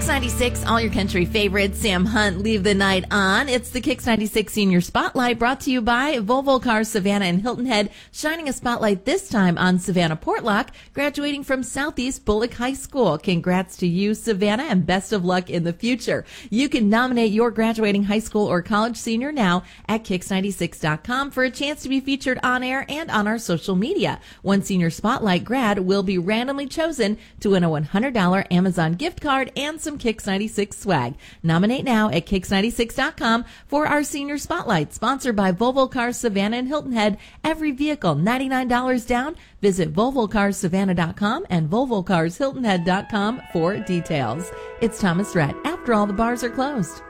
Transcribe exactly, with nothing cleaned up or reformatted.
ninety-six, all your country favorites. Sam Hunt, Leave the Night On. It's the Kix ninety-six Senior Spotlight brought to you by Volvo Cars Savannah and Hilton Head, shining a spotlight this time on Savannah Portlock, graduating from Southeast Bullock High School. Congrats to you, Savannah, and best of luck in the future. You can nominate your graduating high school or college senior now at kix ninety-six dot com for a chance to be featured on air and on our social media. One Senior Spotlight grad will be randomly chosen to win a one hundred dollars Amazon gift card and some Kix ninety-six swag. Nominate now at kix ninety-six dot com for our Senior Spotlight, sponsored by Volvo Cars Savannah and Hilton Head. Every vehicle, ninety-nine dollars down. Visit volvo cars savannah dot com and volvo cars hilton head dot com for details. It's Thomas Rhett. After all, the bars are closed.